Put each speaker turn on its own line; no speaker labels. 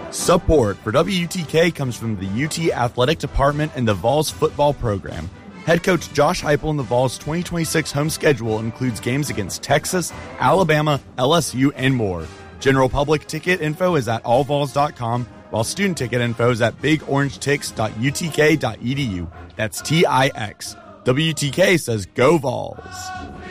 Support for WUTK comes from the UT Athletic Department and the Vols football program. Head coach Josh Heupel and the Vols' 2026 home schedule includes games against Texas, Alabama, LSU, and more. General public ticket info is at allvols.com, while student ticket info is at bigorangetics.utk.edu. That's TIX. WUTK says go Vols.